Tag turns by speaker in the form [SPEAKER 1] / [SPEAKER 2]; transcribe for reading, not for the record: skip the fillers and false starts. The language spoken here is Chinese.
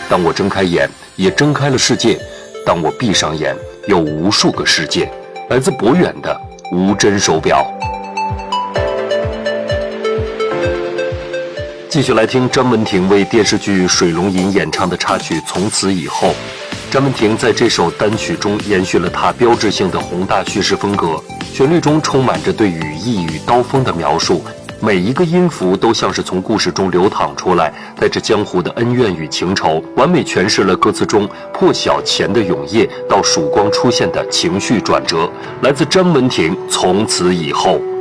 [SPEAKER 1] 当我睁开眼，也睁开了世界；当我闭上眼，有无数个世界。来自博远的无针手表。继续来听张文婷为电视剧《水龙吟》演唱的插曲《从此以后》。张文婷在这首单曲中延续了她标志性的宏大叙事风格，旋律中充满着对羽翼与刀锋的描述，每一个音符都像是从故事中流淌出来，带着江湖的恩怨与情仇，完美诠释了歌词中破晓前的永夜到曙光出现的情绪转折。来自张文婷《从此以后》。